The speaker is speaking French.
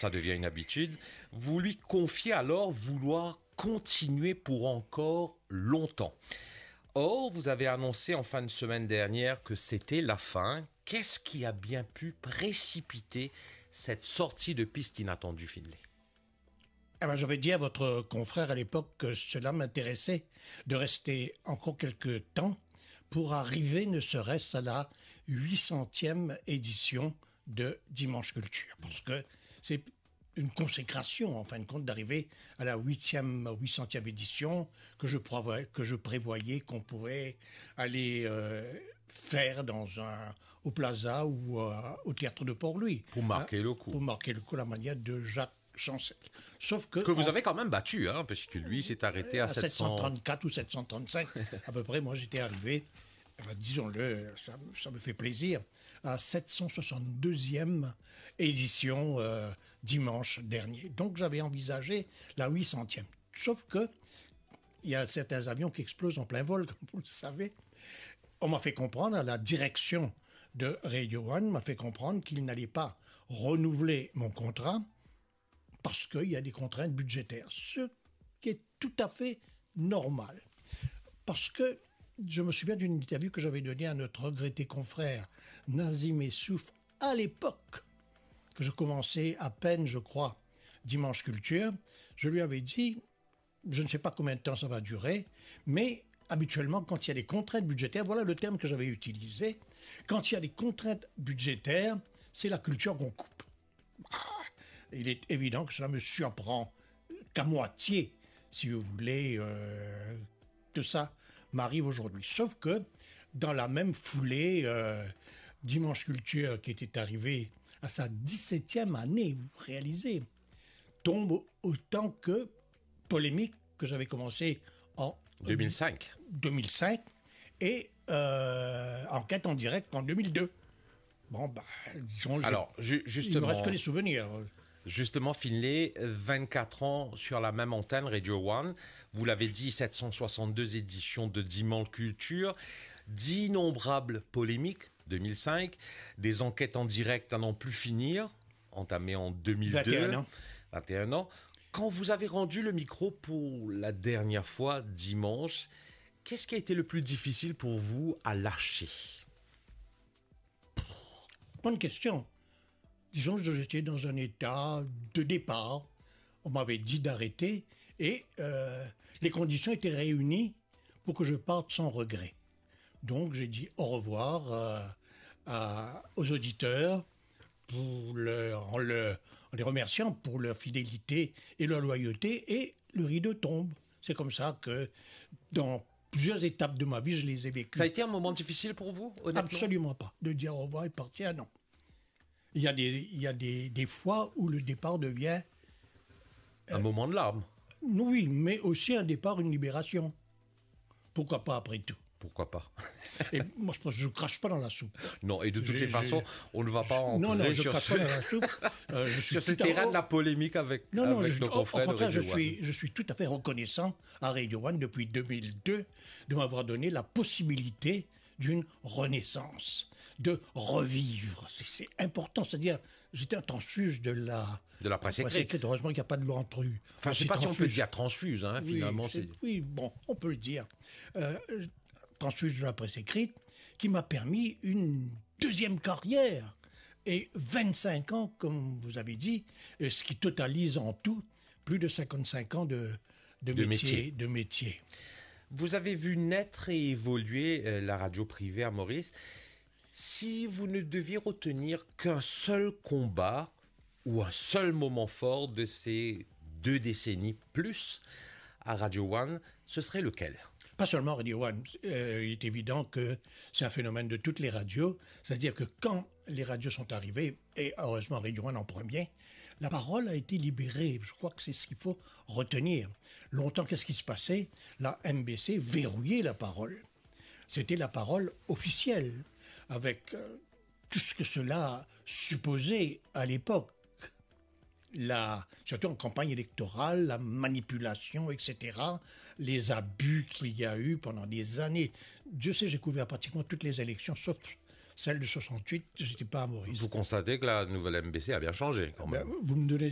ça devient une habitude. Vous lui confiez alors vouloir continuer pour encore longtemps. Or, vous avez annoncé en fin de semaine dernière que c'était la fin. Qu'est-ce qui a bien pu précipiter cette sortie de piste inattendue, Finlay? Eh ben, j'avais dit à votre confrère à l'époque que cela m'intéressait de rester encore quelques temps pour arriver ne serait-ce à la 800e édition de Dimanche Culture. Parce que c'est une consécration, en fin de compte, d'arriver à la 800e édition que je prévoyais qu'on pouvait aller faire au Plaza ou au Théâtre de Port-Louis. Pour marquer le coup. Pour marquer le coup, la manière de Jacques Chancel. Sauf que vous avez quand même battu, hein, parce que lui s'est arrêté à 734 ou 735. À peu près, moi j'étais arrivé, disons-le, ça me fait plaisir, à 762e édition dimanche dernier. Donc j'avais envisagé la 800e. Sauf que il y a certains avions qui explosent en plein vol, comme vous le savez. On m'a fait comprendre, la direction de Radio One m'a fait comprendre qu'il n'allait pas renouveler mon contrat parce qu'il y a des contraintes budgétaires, ce qui est tout à fait normal. Parce que je me souviens d'une interview que j'avais donnée à notre regretté confrère Nazim Essouf à l'époque, que je commençais à peine, je crois, Dimanche Culture. Je lui avais dit, je ne sais pas combien de temps ça va durer, mais habituellement, quand il y a des contraintes budgétaires, voilà le terme que j'avais utilisé, quand il y a des contraintes budgétaires, c'est la culture qu'on coupe. Il est évident que cela me surprend qu'à moitié, si vous voulez, que ça m'arrive aujourd'hui. Sauf que dans la même foulée, Dimanche Culture, qui était arrivé à sa 17e année, vous réalisez, tombe autant que Polémique, que j'avais commencé en 2005 et Enquête en direct en 2002. Bon, disons, alors, justement, il ne reste que des souvenirs. Justement, Finlay, 24 ans sur la même antenne, Radio One. Vous l'avez dit, 762 éditions de Dimanche Culture, d'innombrables polémiques, 2005, des enquêtes en direct à n'en plus finir, entamées en 2002. 21 ans. Quand vous avez rendu le micro pour la dernière fois, dimanche, qu'est-ce qui a été le plus difficile pour vous à lâcher? Bonne question. Disons que j'étais dans un état de départ. On m'avait dit d'arrêter et les conditions étaient réunies pour que je parte sans regret. Donc j'ai dit au revoir aux auditeurs en les remerciant pour leur fidélité et leur loyauté, et le rideau tombe. C'est comme ça que dans plusieurs étapes de ma vie, je les ai vécues. Ça a été un moment difficile pour vous, honnêtement? Absolument pas. De dire au revoir et partir, non. Il y a des fois où le départ devient... un moment de larmes. Oui, mais aussi un départ, une libération. Pourquoi pas après tout? Pourquoi pas? Et moi, je ne crache pas dans la soupe. Non, et de toutes les façons, on ne va pas entrer non, je ne crache pas dans la soupe. Je suis sur ce terrain de la polémique avec nos confrères de Radio One. Je suis tout à fait reconnaissant à Radio One depuis 2002 de m'avoir donné la possibilité d'une renaissance, de revivre. C'est important, c'est-à-dire, j'étais un transfuge de la presse écrite. Heureusement qu'il n'y a pas de loi entre eux. Enfin, je ne sais pas si on peut dire transfuge, hein, finalement. Oui, bon, on peut le dire. Transfuge de la presse écrite, qui m'a permis une deuxième carrière. Et 25 ans, comme vous avez dit, ce qui totalise en tout plus de 55 ans de métier. Vous avez vu naître et évoluer la radio privée à Maurice. Si vous ne deviez retenir qu'un seul combat ou un seul moment fort de ces 2 décennies plus à Radio One, ce serait lequel? Pas seulement Radio One. Il est évident que c'est un phénomène de toutes les radios. C'est-à-dire que quand les radios sont arrivées, et heureusement Radio One en premier, la parole a été libérée. Je crois que c'est ce qu'il faut retenir. Longtemps, qu'est-ce qui se passait? La MBC verrouillait la parole. C'était la parole officielle, avec tout ce que cela supposait à l'époque. Surtout en campagne électorale, la manipulation, etc., les abus qu'il y a eu pendant des années. Dieu sait, j'ai couvert pratiquement toutes les élections, sauf celle de 68, je n'étais pas à Maurice. Vous constatez que la nouvelle MBC a bien changé, quand même. Vous me donnez